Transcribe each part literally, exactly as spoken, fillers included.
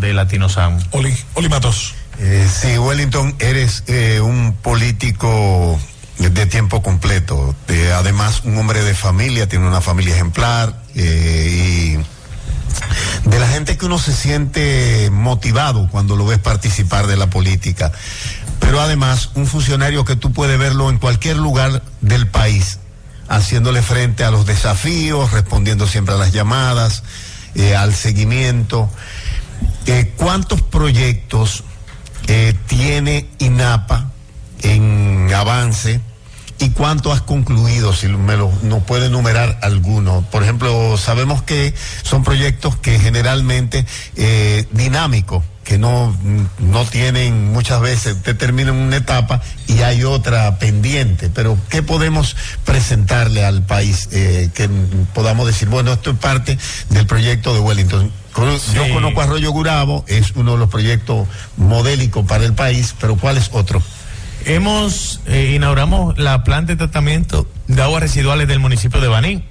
de Latinosan. Oli, Oli Matos. Eh, sí, Wellington, eres eh, un político de tiempo completo, eh, además un hombre de familia, tiene una familia ejemplar, eh, y de la gente que uno se siente motivado cuando lo ves participar de la política, pero además un funcionario que tú puedes verlo en cualquier lugar del país, haciéndole frente a los desafíos, respondiendo siempre a las llamadas, eh, al seguimiento. Eh, ¿Cuántos proyectos eh, tiene INAPA en avance y cuánto has concluido? Si me lo nos puede enumerar alguno. Por ejemplo, sabemos que son proyectos que generalmente eh, dinámicos, que no, no tienen, muchas veces te terminan una etapa y hay otra pendiente, pero ¿qué podemos presentarle al país eh, que podamos decir, bueno, esto es parte del proyecto de Wellington? Sí. Yo conozco Arroyo Gurabo, es uno de los proyectos modélicos para el país, pero ¿cuál es otro? Hemos, eh, inauguramos la planta de tratamiento de aguas residuales del municipio de Baní,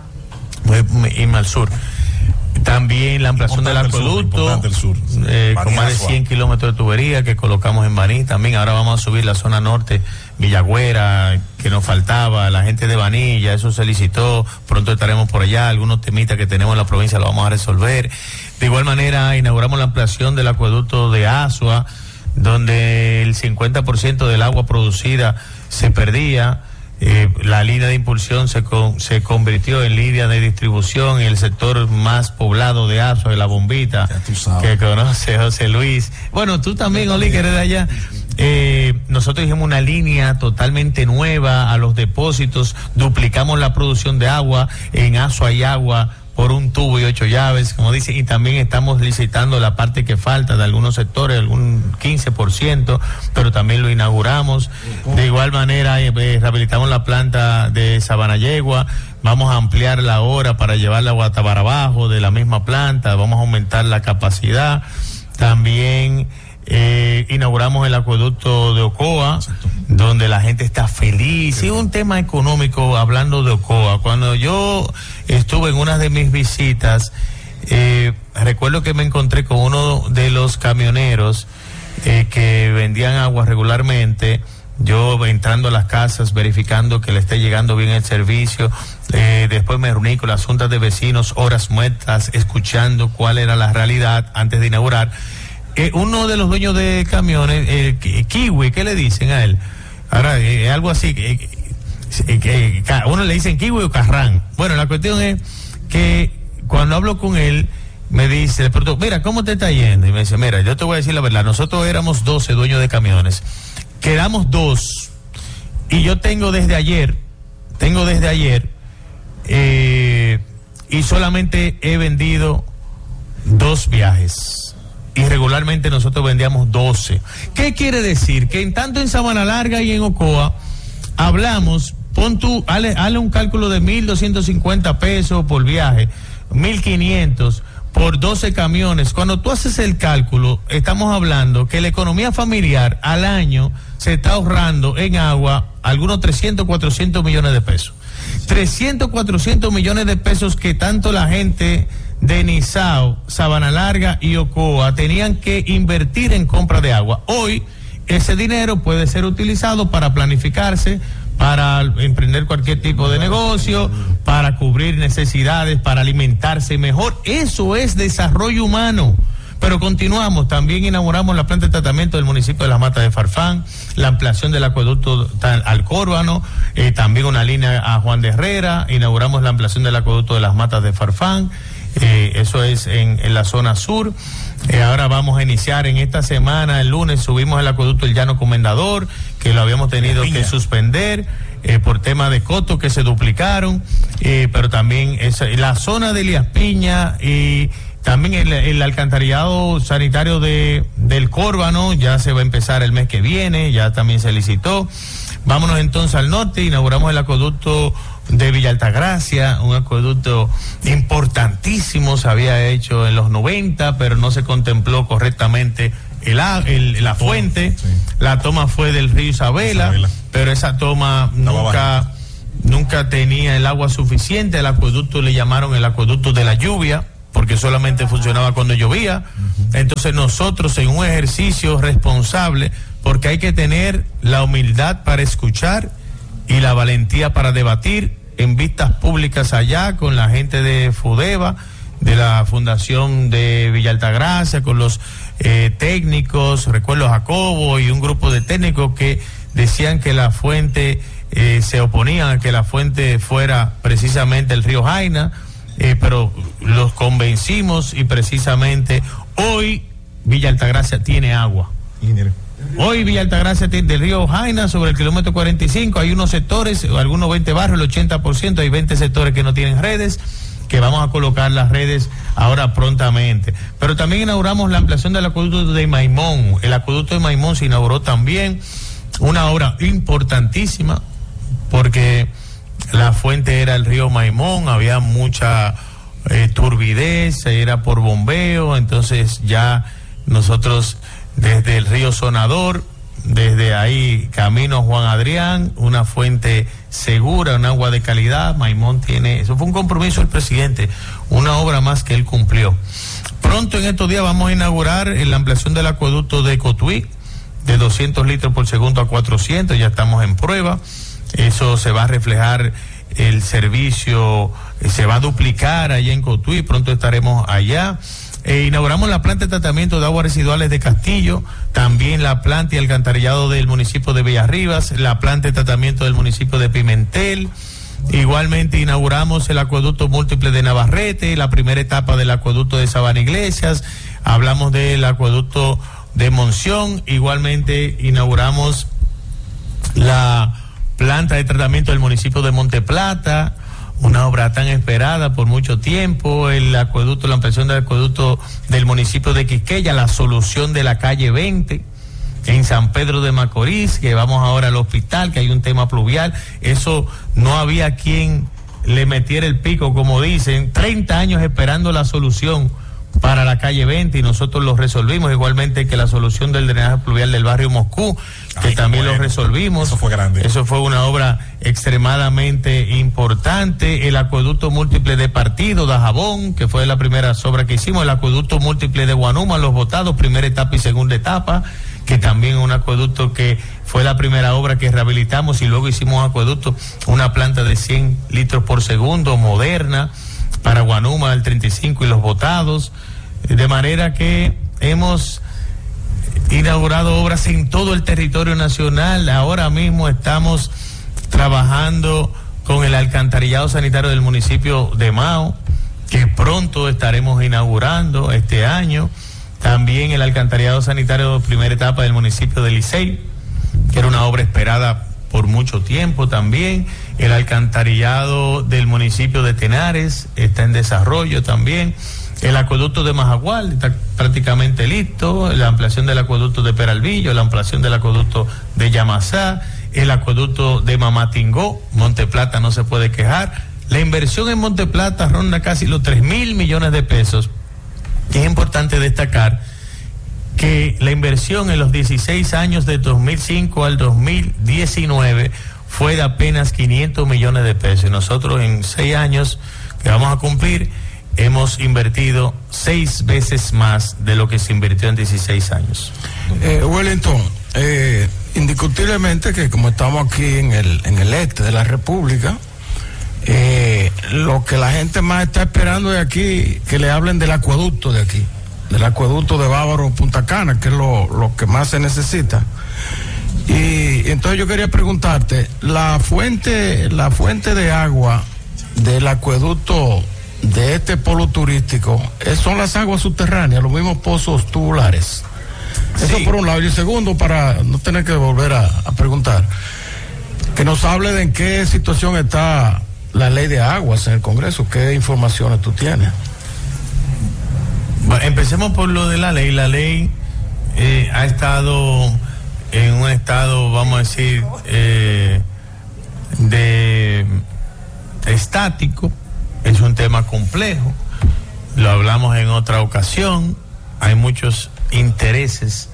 y al sur. También la ampliación del acueducto, eh, con más de cien kilómetros de tubería que colocamos en Baní. También ahora vamos a subir la zona norte, Villagüera, que nos faltaba, la gente de Baní, ya eso se licitó, pronto estaremos por allá, algunos temitas que tenemos en la provincia lo vamos a resolver. De igual manera, inauguramos la ampliación del acueducto de Asua, donde el cincuenta por ciento del agua producida se perdía. Eh, la línea de impulsión se con, se convirtió en línea de distribución en el sector más poblado de Asua, de La Bombita, que conoce José Luis. Bueno, tú también, Oli, que eres de allá. Eh, nosotros hicimos una línea totalmente nueva a los depósitos, duplicamos la producción de agua, en Asua hay agua por un tubo y ocho llaves, como dice, y también estamos licitando la parte que falta de algunos sectores, algún quince por ciento, pero también lo inauguramos. De igual manera, eh, rehabilitamos la planta de Sabanayegua, vamos a ampliar la hora para llevarla a Guatabarabajo de la misma planta, vamos a aumentar la capacidad. También Eh, inauguramos el acueducto de Ocoa, exacto, donde la gente está feliz. Y un tema económico, hablando de Ocoa, cuando yo estuve en una de mis visitas, eh, recuerdo que me encontré con uno de los camioneros eh, que vendían agua regularmente. Yo entrando a las casas, verificando que le esté llegando bien el servicio, eh, después me reuní con las juntas de vecinos, horas muertas, escuchando cuál era la realidad antes de inaugurar. Eh, uno de los dueños de camiones, eh, Kiwi, ¿qué le dicen a él? Ahora, eh, algo así, eh, eh, eh, uno le dicen Kiwi o Carrán. Bueno, la cuestión es que cuando hablo con él, me dice, de pronto, mira, ¿cómo te está yendo? Y me dice, mira, yo te voy a decir la verdad, nosotros éramos doce dueños de camiones, quedamos dos, y yo tengo desde ayer, tengo desde ayer, eh, y solamente he vendido dos viajes. Y regularmente nosotros vendíamos doce. ¿Qué quiere decir? Que en tanto en Sabana Larga y en Ocoa hablamos, pon tú, hale, hale un cálculo de mil doscientos cincuenta pesos por viaje, mil quinientos por doce camiones. Cuando tú haces el cálculo, estamos hablando que la economía familiar al año se está ahorrando en agua algunos trescientos, cuatrocientos millones de pesos. trescientos, cuatrocientos millones de pesos que tanto la gente de Nizao, Sabana Larga y Ocoa tenían que invertir en compra de agua. Hoy ese dinero puede ser utilizado para planificarse, para emprender cualquier tipo de negocio, para cubrir necesidades, para alimentarse mejor. Eso es desarrollo humano. Pero continuamos, también inauguramos la planta de tratamiento del municipio de Las Matas de Farfán, la ampliación del acueducto al Córbano, eh, también una línea a Juan de Herrera, inauguramos la ampliación del acueducto de Las Matas de Farfán, eh, eso es en, en la zona sur. Eh, ahora vamos a iniciar en esta semana, el lunes subimos el acueducto El Llano Comendador, que lo habíamos tenido que suspender eh, por temas de costos que se duplicaron, eh, pero también esa, la zona de Elías Piña y también el, el alcantarillado sanitario de del Córbano ya se va a empezar el mes que viene, ya también se licitó. Vámonos entonces al norte, inauguramos el acueducto de Villa Altagracia, un acueducto importantísimo, se había hecho en los noventa, pero no se contempló correctamente el, el, la fuente. Sí. La toma fue del río Isabela, Isabela. pero esa toma Estaba nunca... Bajando. Nunca tenía el agua suficiente, el acueducto le llamaron el acueducto de la lluvia, porque solamente funcionaba cuando llovía. Entonces nosotros, en un ejercicio responsable, porque hay que tener la humildad para escuchar y la valentía para debatir en vistas públicas allá con la gente de FUDEVA, de la Fundación de Villa Altagracia, con los eh, técnicos, recuerdo Jacobo y un grupo de técnicos que decían que la fuente, eh, se oponían a que la fuente fuera precisamente el río Jaina, eh, pero los convencimos y precisamente hoy Villa Altagracia tiene agua. Hoy Villa Altagracia tiene del río Jaina sobre el kilómetro cuarenta y cinco, hay unos sectores, algunos veinte barrios, el ochenta por ciento, hay veinte sectores que no tienen redes, que vamos a colocar las redes ahora prontamente. Pero también inauguramos la ampliación del acueducto de Maimón. El acueducto de Maimón se inauguró también, una obra importantísima, porque la fuente era el río Maimón, había mucha eh, turbidez, era por bombeo, entonces ya nosotros desde el río Sonador, desde ahí camino Juan Adrián, una fuente segura, un agua de calidad. Maimón tiene, eso fue un compromiso del presidente, una obra más que él cumplió. Pronto en estos días vamos a inaugurar la ampliación del acueducto de Cotuí, de doscientos litros por segundo a cuatrocientos, ya estamos en prueba. Eso se va a reflejar, el servicio eh, se va a duplicar allá en Cotuí, pronto estaremos allá. Eh, inauguramos la planta de tratamiento de aguas residuales de Castillo, también la planta y alcantarillado del municipio de Villarribas, la planta de tratamiento del municipio de Pimentel. Igualmente inauguramos el acueducto múltiple de Navarrete, la primera etapa del acueducto de Sabana Iglesias, hablamos del acueducto de Monción, igualmente inauguramos la planta de tratamiento del municipio de Monteplata, una obra tan esperada por mucho tiempo, el acueducto, la ampliación del acueducto del municipio de Quisqueya, la solución de la calle veinte en San Pedro de Macorís, que vamos ahora al hospital, que hay un tema pluvial, eso no había quien le metiera el pico, como dicen, treinta años esperando la solución para la calle veinte y nosotros lo resolvimos, igualmente que la solución del drenaje pluvial del barrio Moscú, que Ay, también bueno. lo resolvimos. Eso fue grande. Eso fue una obra extremadamente importante. El acueducto múltiple de Partido, Dajabón, que fue la primera obra que hicimos. El acueducto múltiple de Guanuma, Los Botados, primera etapa y segunda etapa, que también un acueducto que fue la primera obra que rehabilitamos, y luego hicimos un acueducto, una planta de cien litros por segundo, moderna, para Guanuma, el treinta y cinco y Los Botados, de manera que hemos inaugurado obras en todo el territorio nacional. Ahora mismo estamos trabajando con el alcantarillado sanitario del municipio de Mao, que pronto estaremos inaugurando este año. También el alcantarillado sanitario de primera etapa del municipio de Licey, que era una obra esperada por mucho tiempo también. El alcantarillado del municipio de Tenares está en desarrollo también. El acueducto de Majagual está prácticamente listo, la ampliación del acueducto de Peralvillo, la ampliación del acueducto de Yamasá, el acueducto de Mamatingó, Monteplata no se puede quejar. La inversión en Monteplata ronda casi los tres mil millones de pesos. Es importante destacar que la inversión en los dieciséis años de dos mil cinco al dos mil diecinueve fue de apenas quinientos millones de pesos, y nosotros en seis años que vamos a cumplir hemos invertido seis veces más de lo que se invirtió en dieciséis años. Eh, Wellington, eh, indiscutiblemente que como estamos aquí en el, en el este de la República, eh, lo que la gente más está esperando es aquí que le hablen del acueducto de aquí, del acueducto de Bávaro Punta Cana, que es lo, lo que más se necesita. Y entonces yo quería preguntarte, la fuente, la fuente de agua del acueducto de este polo turístico, son las aguas subterráneas, los mismos pozos tubulares. Eso sí. Por un lado. Y segundo, para no tener que volver a, a preguntar, que nos hable de en qué situación está la ley de aguas en el Congreso, qué informaciones tú tienes. Bueno, empecemos por lo de la ley. La ley eh, ha estado en un estado, vamos a decir, eh, de estático. Es un tema complejo, lo hablamos en otra ocasión, hay muchos intereses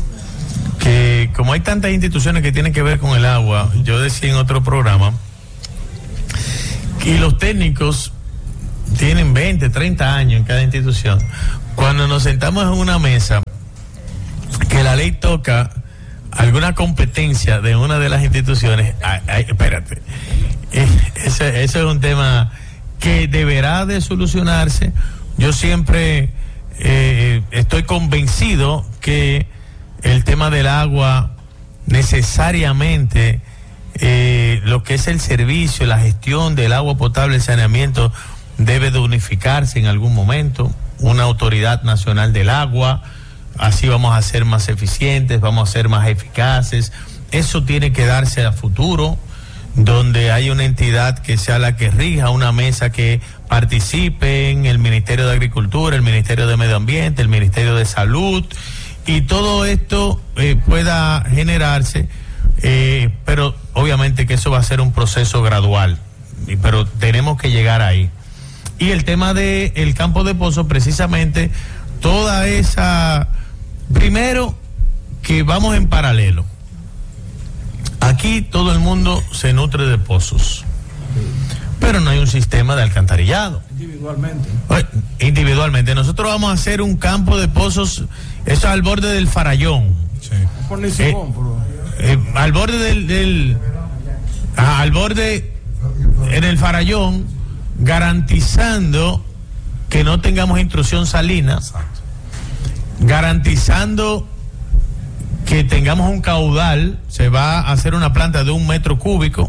que, como hay tantas instituciones que tienen que ver con el agua, yo decía en otro programa, y los técnicos tienen veinte, treinta años en cada institución. Cuando nos sentamos en una mesa, que la ley toca alguna competencia de una de las instituciones, ay, ay, espérate, eh, ese, ese es un tema que deberá de solucionarse. Yo siempre eh, estoy convencido que el tema del agua necesariamente, eh, lo que es el servicio, la gestión del agua potable, el saneamiento, debe de unificarse en algún momento, una autoridad nacional del agua. Así vamos a ser más eficientes, vamos a ser más eficaces. Eso tiene que darse a futuro, donde hay una entidad que sea la que rija, una mesa que participe en el Ministerio de Agricultura, el Ministerio de Medio Ambiente, el Ministerio de Salud, y todo esto eh, pueda generarse, eh, pero obviamente que eso va a ser un proceso gradual, pero tenemos que llegar ahí. Y el tema de el campo de Pozo, precisamente, toda esa... Primero, que vamos en paralelo. Aquí todo el mundo se nutre de pozos, pero no hay un sistema de alcantarillado. Individualmente. Individualmente. Nosotros vamos a hacer un campo de pozos, eso al borde del Farallón. Sí. Por eh, pero... eh, al borde del... del ah, al borde en el Farallón, garantizando que no tengamos intrusión salina. Exacto. Garantizando que tengamos un caudal. Se va a hacer una planta de un metro cúbico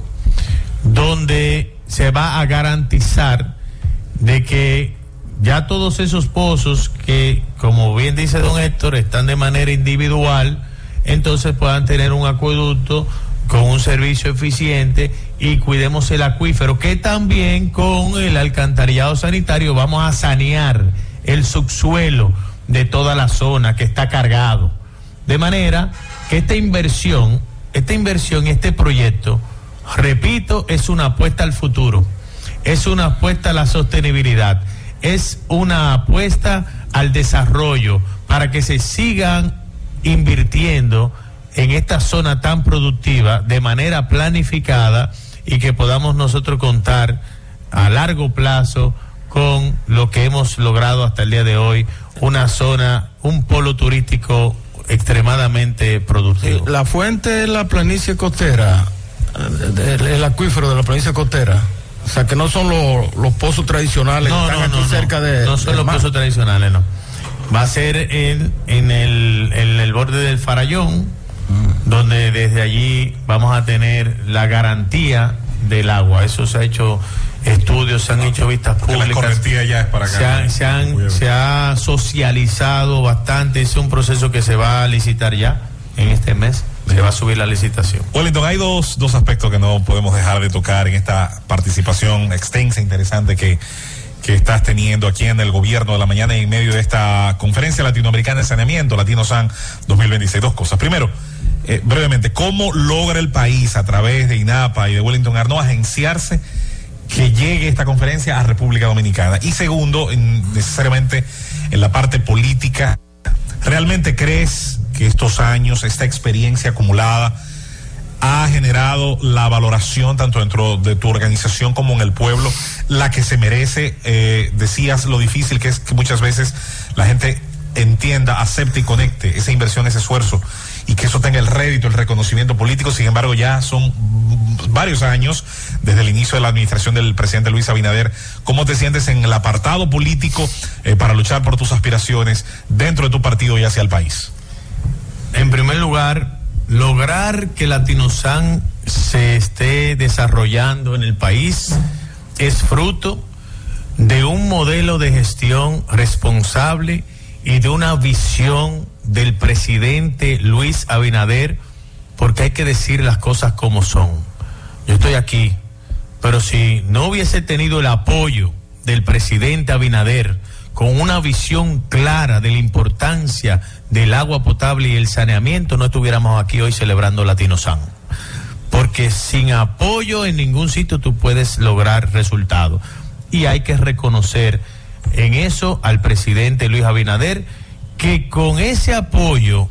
donde se va a garantizar de que ya todos esos pozos que, como bien dice don Héctor, están de manera individual, entonces puedan tener un acueducto con un servicio eficiente, y cuidemos el acuífero, que también con el alcantarillado sanitario vamos a sanear el subsuelo de toda la zona que está cargado, de manera que esta inversión, esta inversión y este proyecto, repito, es una apuesta al futuro, es una apuesta a la sostenibilidad, es una apuesta al desarrollo, para que se sigan invirtiendo en esta zona tan productiva de manera planificada, y que podamos nosotros contar a largo plazo con lo que hemos logrado hasta el día de hoy, una zona, un polo turístico extremadamente productivo. La fuente es la planicie costera, el, el acuífero de la planicie costera, o sea que no son los, los pozos tradicionales, no, que están no, aquí no, cerca no, de... no son los mar. Pozos tradicionales, no. Va a ser en, en, el, en el borde del Farallón, mm. donde desde allí vamos a tener la garantía del agua. Eso se ha hecho estudios, se han hecho vistas públicas. La correntía ya es para acá. Se, ha, se, han, se ha socializado bastante. Es un proceso que se va a licitar ya en este mes. Se va a subir la licitación. Wellington, hay dos, dos aspectos que no podemos dejar de tocar en esta participación extensa, interesante que, que estás teniendo aquí en el Gobierno de la Mañana y en medio de esta Conferencia Latinoamericana de Saneamiento, Latinosan dos mil veintiséis. Dos cosas. Primero, eh, brevemente, ¿cómo logra el país a través de INAPA y de Wellington Arnaud agenciarse que llegue esta conferencia a República Dominicana? Y segundo, en, necesariamente en la parte política, ¿realmente crees que estos años, esta experiencia acumulada ha generado la valoración tanto dentro de tu organización como en el pueblo, la que se merece? Eh, decías lo difícil que es que muchas veces la gente entienda, acepte y conecte esa inversión, ese esfuerzo, y que eso tenga el rédito, el reconocimiento político. Sin embargo, ya son varios años desde el inicio de la administración del presidente Luis Abinader. ¿Cómo te sientes en el apartado político eh, para luchar por tus aspiraciones dentro de tu partido y hacia el país? En primer lugar, lograr que Latinosan se esté desarrollando en el país es fruto de un modelo de gestión responsable y de una visión del presidente Luis Abinader, porque hay que decir las cosas como son. Yo estoy aquí, pero si no hubiese tenido el apoyo del presidente Abinader con una visión clara de la importancia del agua potable y el saneamiento, no estuviéramos aquí hoy celebrando Latinosan. Porque sin apoyo en ningún sitio tú puedes lograr resultados. Y hay que reconocer en eso al presidente Luis Abinader, que con ese apoyo,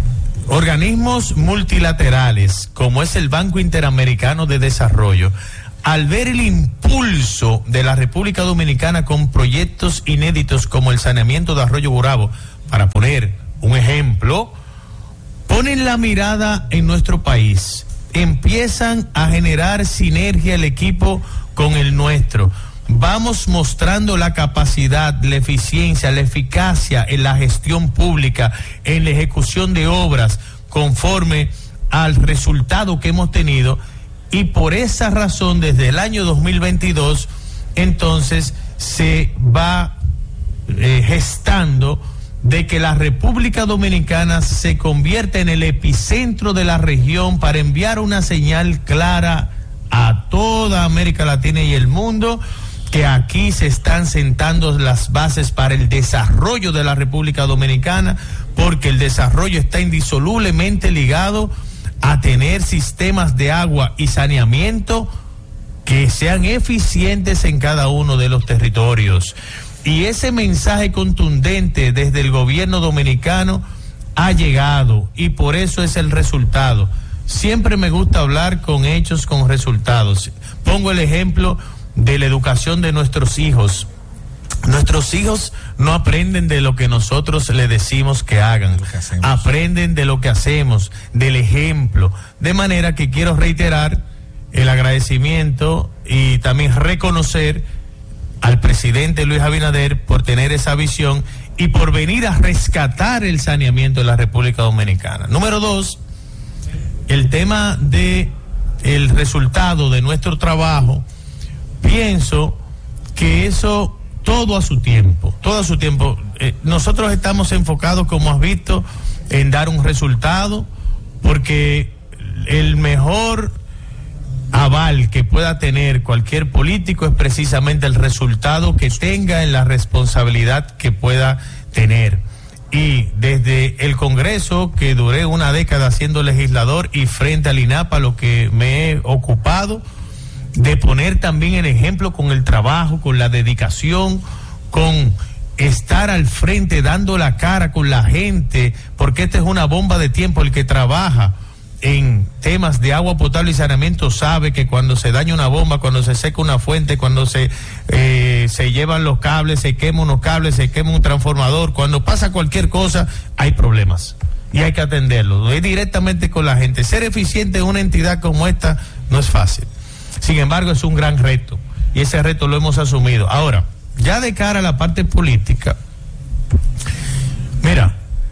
organismos multilaterales como es el Banco Interamericano de Desarrollo al ver el impulso de la República Dominicana con proyectos inéditos como el saneamiento de Arroyo Gurabo, para poner un ejemplo, ponen la mirada en nuestro país, empiezan a generar sinergia el equipo con el nuestro. Vamos mostrando la capacidad, la eficiencia, la eficacia en la gestión pública, en la ejecución de obras, conforme al resultado que hemos tenido, y por esa razón desde el año dos mil veintidós entonces se va eh, gestando de que la República Dominicana se convierta en el epicentro de la región para enviar una señal clara a toda América Latina y el mundo, que aquí se están sentando las bases para el desarrollo de la República Dominicana, porque el desarrollo está indisolublemente ligado a tener sistemas de agua y saneamiento que sean eficientes en cada uno de los territorios. Y ese mensaje contundente desde el gobierno dominicano ha llegado, y por eso es el resultado. Siempre me gusta hablar con hechos, con resultados. Pongo el ejemplo de la educación de nuestros hijos. Nuestros hijos no aprenden de lo que nosotros les decimos que hagan, que aprenden de lo que hacemos, del ejemplo. De manera que quiero reiterar el agradecimiento y también reconocer al presidente Luis Abinader por tener esa visión y por venir a rescatar el saneamiento de la República Dominicana. Número dos, el tema de el resultado de nuestro trabajo. Pienso que eso todo a su tiempo, todo a su tiempo. Eh, nosotros estamos enfocados, como has visto, en dar un resultado, porque el mejor aval que pueda tener cualquier político es precisamente el resultado que tenga en la responsabilidad que pueda tener. Y desde el Congreso, que duré una década siendo legislador, y frente al INAPA, lo que me he ocupado de poner también el ejemplo con el trabajo, con la dedicación, con estar al frente, dando la cara con la gente, porque esta es una bomba de tiempo. El que trabaja en temas de agua potable y saneamiento sabe que cuando se daña una bomba, cuando se seca una fuente, cuando se eh, se llevan los cables, se queman unos cables, se quema un transformador, cuando pasa cualquier cosa, hay problemas y hay que atenderlo. Es directamente con la gente. Ser eficiente en una entidad como esta no es fácil. Sin embargo, es un gran reto, y ese reto lo hemos asumido. Ahora, ya de cara a la parte política, mira,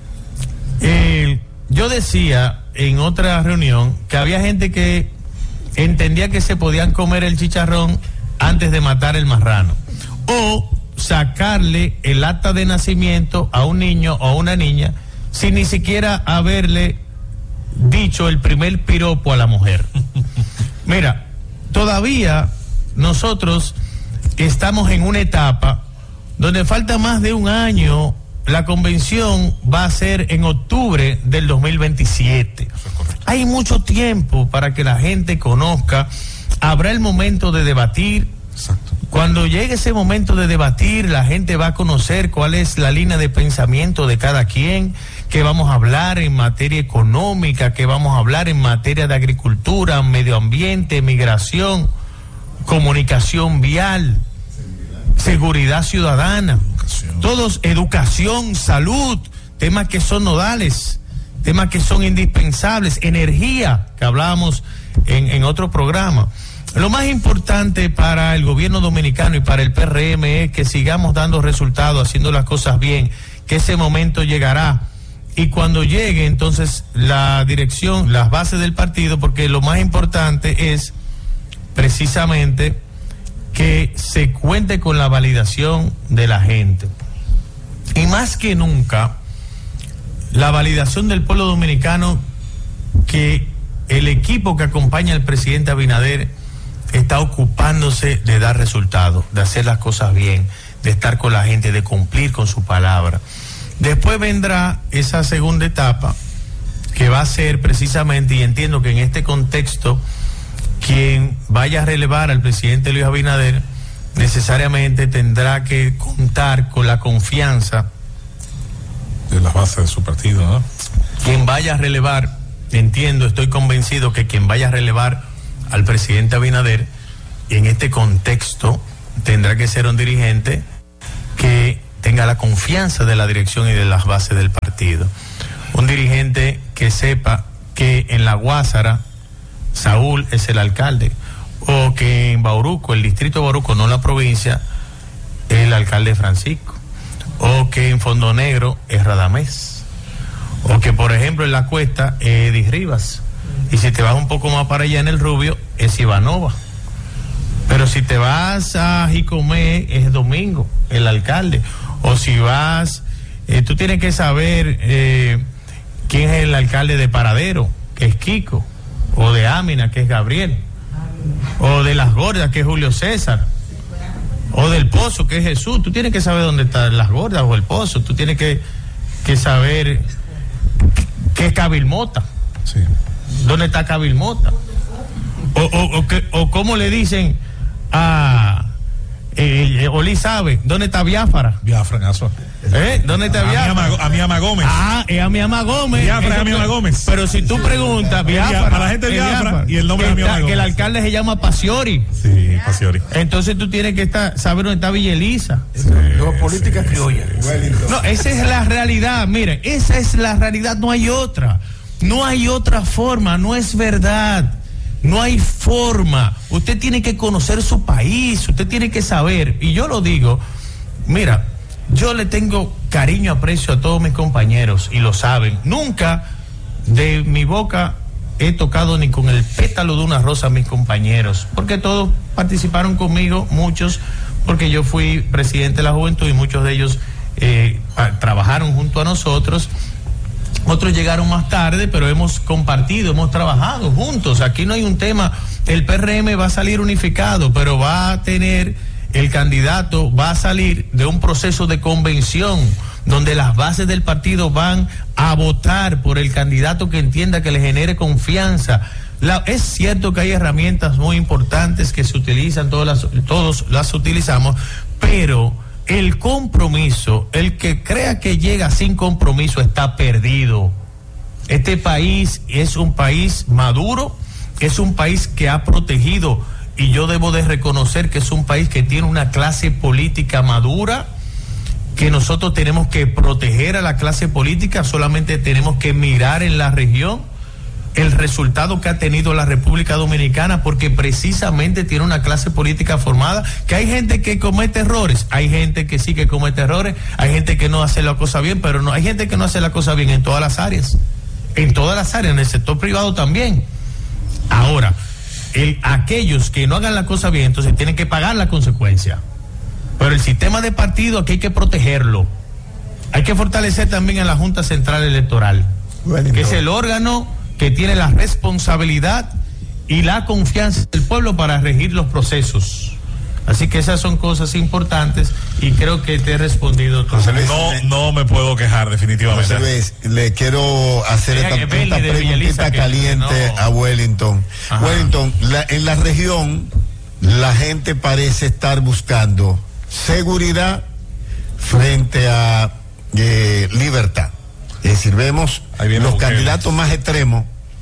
eh, yo decía en otra reunión que había gente que entendía que se podían comer el chicharrón antes de matar el marrano, o sacarle el acta de nacimiento a un niño o a una niña sin ni siquiera haberle dicho el primer piropo a la mujer. Mira, todavía nosotros estamos en una etapa donde falta más de un año. La convención va a ser en octubre del dos mil veintisiete. Hay mucho tiempo para que la gente conozca. Habrá el momento de debatir. Exacto. Cuando llegue ese momento de debatir, la gente va a conocer cuál es la línea de pensamiento de cada quien, que vamos a hablar en materia económica, que vamos a hablar en materia de agricultura, medio ambiente, migración, comunicación vial, seguridad ciudadana, educación. Todos, educación, salud, temas que son nodales, temas que son indispensables, energía, que hablábamos en, en otro programa. Lo más importante para el gobierno dominicano y para el P R M es que sigamos dando resultados, haciendo las cosas bien, que ese momento llegará. Y cuando llegue, entonces, la dirección, las bases del partido, porque lo más importante es precisamente que se cuente con la validación de la gente. Y más que nunca, la validación del pueblo dominicano, que el equipo que acompaña al presidente Abinader está ocupándose de dar resultados, de hacer las cosas bien, de estar con la gente, de cumplir con su palabra. Después vendrá esa segunda etapa, que va a ser precisamente, y entiendo que en este contexto, quien vaya a relevar al presidente Luis Abinader necesariamente tendrá que contar con la confianza de las bases de su partido, ¿no? Quien vaya a relevar, entiendo, estoy convencido que quien vaya a relevar al presidente Abinader y en este contexto tendrá que ser un dirigente que tenga la confianza de la dirección y de las bases del partido. Un dirigente que sepa que en La Guásara Saúl es el alcalde, o que en Bauruco, el distrito de Bauruco, no la provincia, el alcalde Francisco, o que en Fondo Negro es Radamés, o que por ejemplo en La Cuesta es Edith Rivas, y si te vas un poco más para allá en el Rubio es Ivanova, pero si te vas a Jicomé es Domingo, el alcalde, o si vas, eh, tú tienes que saber eh, quién es el alcalde de Paradero, que es Kiko, o de Ámina, que es Gabriel, o de Las Gordas, que es Julio César, o del Pozo, que es Jesús. Tú tienes que saber dónde están Las Gordas o el Pozo, tú tienes que, que saber qué es Cabilmota, sí. ¿Dónde está Cabilmota? O, o, o, que, o cómo le dicen a eh, Oli sabe, ¿dónde está Biafara? Biafra, eso. ¿Eh? ¿Dónde está Biafra? A mi ama Gómez. Ah, es a mi ama Gómez. Biafra es a mi ama Gómez. Pero si tú preguntas, Biafra, para la gente de Biafra, Biafra y el nombre de mi ama Gómez. Que el alcalde se llama Pasiori. Sí, Pasiori. Entonces tú tienes que estar, saber dónde está Villa Elisa. Sí, no, política sí, criolla. No, esa es la realidad. Miren, esa es la realidad. No hay otra. No hay otra forma. No es verdad. No hay forma. Usted tiene que conocer su país. Usted tiene que saber. Y yo lo digo, mira, yo le tengo cariño, aprecio a todos mis compañeros y lo saben. Nunca de mi boca he tocado ni con el pétalo de una rosa a mis compañeros, porque todos participaron conmigo, muchos, porque yo fui presidente de la juventud y muchos de ellos eh, a, trabajaron junto a nosotros. Otros llegaron más tarde, pero hemos compartido, hemos trabajado juntos. Aquí no hay un tema, el P R M va a salir unificado, pero va a tener, el candidato va a salir de un proceso de convención donde las bases del partido van a votar por el candidato que entienda que le genere confianza. La, es cierto que hay herramientas muy importantes que se utilizan, todas las, todos las utilizamos, pero el compromiso, el que crea que llega sin compromiso está perdido. Este país es un país maduro, es un país que ha protegido, y yo debo de reconocer que es un país que tiene una clase política madura, que nosotros tenemos que proteger a la clase política, solamente tenemos que mirar en la región el resultado que ha tenido la República Dominicana, porque precisamente tiene una clase política formada, que hay gente que comete errores, hay gente que sí que comete errores, hay gente que no hace la cosa bien, pero no hay gente que no hace la cosa bien en todas las áreas, en todas las áreas, en el sector privado también. Ahora, el, aquellos que no hagan la cosa bien, entonces tienen que pagar la consecuencia. Pero el sistema de partido aquí hay que protegerlo. Hay que fortalecer también a la Junta Central Electoral, bueno, que no. es el órgano que tiene la responsabilidad y la confianza del pueblo para regir los procesos. Así que esas son cosas importantes y creo que te he respondido todo. No, no me puedo quejar definitivamente. José Luis, le quiero hacer esta, esta preguntita caliente no. a Wellington. Ajá. Wellington, la, en la región la gente parece estar buscando seguridad frente a eh, libertad. Es decir, vemos los candidatos más extremos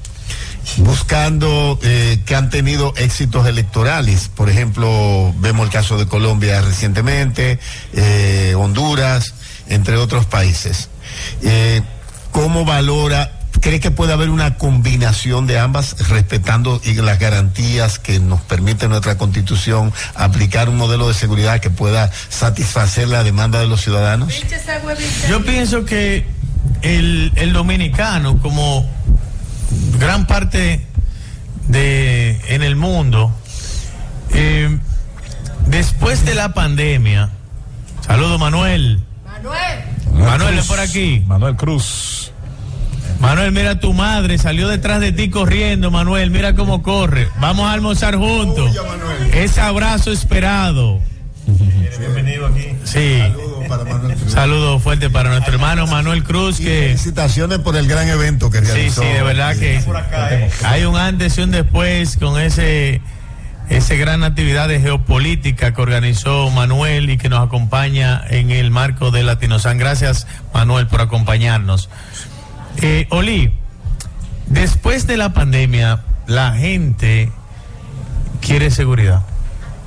buscando eh, que han tenido éxitos electorales. Por ejemplo, vemos el caso de Colombia recientemente, eh, Honduras, entre otros países. Eh, ¿Cómo valora? ¿Cree que puede haber una combinación de ambas, respetando y las garantías que nos permite nuestra Constitución, aplicar un modelo de seguridad que pueda satisfacer la demanda de los ciudadanos? Yo pienso que el, el dominicano, como gran parte de en el mundo, eh, después de la pandemia, saludo Manuel. Manuel. Manuel es por aquí. Manuel Cruz. Manuel, mira, tu madre salió detrás de ti corriendo, Manuel, mira cómo corre. Vamos a almorzar juntos. Ese abrazo esperado. Bienvenido aquí. Sí. Saludos para Manuel Cruz. Saludos fuertes para nuestro hermano Manuel Cruz. Y que felicitaciones por el gran evento que realizó. Sí, sí, de verdad que hay un antes y un después con ese esa gran actividad de geopolítica que organizó Manuel y que nos acompaña en el marco de Latinosan. Gracias, Manuel, por acompañarnos. Eh, Oli, después de la pandemia, la gente quiere seguridad.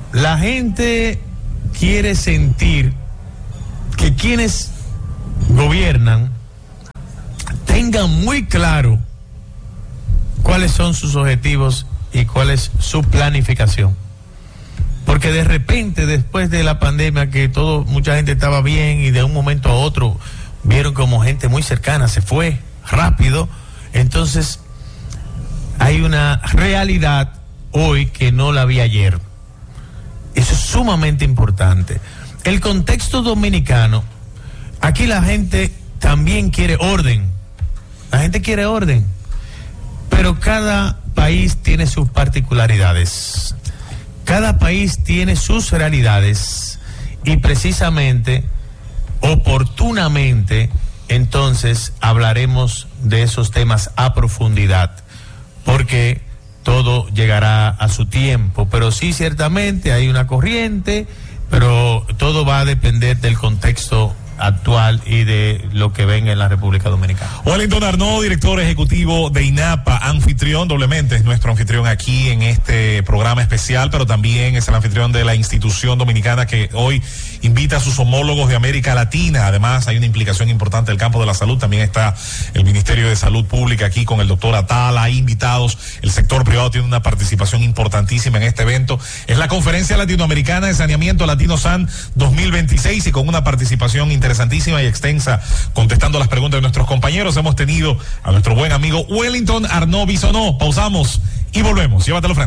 la gente quiere sentir que quienes gobiernan tengan muy claro cuáles son sus objetivos y cuál es su planificación. Porque de repente, después de la pandemia, que todo, mucha gente estaba bien y de un momento a otro vieron como gente muy cercana se fue rápido, entonces hay una realidad hoy que no la vi ayer. Eso es sumamente importante. El contexto dominicano, aquí la gente también quiere orden. La gente quiere orden. Pero cada país tiene sus particularidades. Cada país tiene sus realidades. Y precisamente, oportunamente, entonces hablaremos de esos temas a profundidad. Porque todo llegará a su tiempo, pero sí, ciertamente hay una corriente, pero todo va a depender del contexto actual y de lo que venga en la República Dominicana. Wellington Arnaud, director ejecutivo de INAPA, anfitrión, doblemente es nuestro anfitrión aquí en este programa especial, pero también es el anfitrión de la institución dominicana que hoy invita a sus homólogos de América Latina. Además, hay una implicación importante del campo de la salud. También está el Ministerio de Salud Pública aquí con el doctor Atala, hay invitados. El sector privado tiene una participación importantísima en este evento. Es la Conferencia Latinoamericana de Saneamiento Latino-San dos mil veintiséis y con una participación interesantísima y extensa contestando las preguntas de nuestros compañeros. Hemos tenido a nuestro buen amigo Wellington Arnaud Bisonó. Pausamos y volvemos. Llévatelo frente.